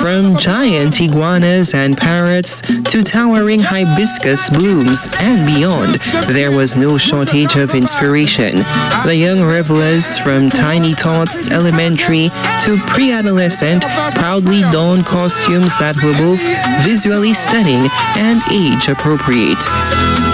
From giant iguanas and parrots to towering hibiscus blooms and beyond, there was no shortage of inspiration. The young revelers from Tiny Tots Elementary to pre-adolescent proudly donned costumes that were both visually stunning and age appropriate.